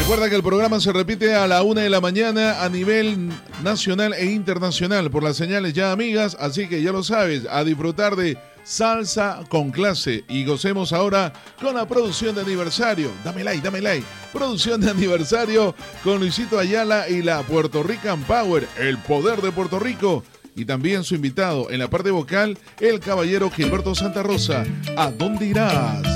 Recuerda que el programa se repite a la 1 de la mañana a nivel nacional e internacional por las señales ya amigas, así que ya lo sabes, a disfrutar de Salsa con Clase y gocemos ahora con la producción de aniversario. Dame like. Producción de aniversario con Luisito Ayala y la Puerto Rican Power, el poder de Puerto Rico. Y también su invitado en la parte vocal, el caballero Gilberto Santa Rosa. ¿A dónde irás?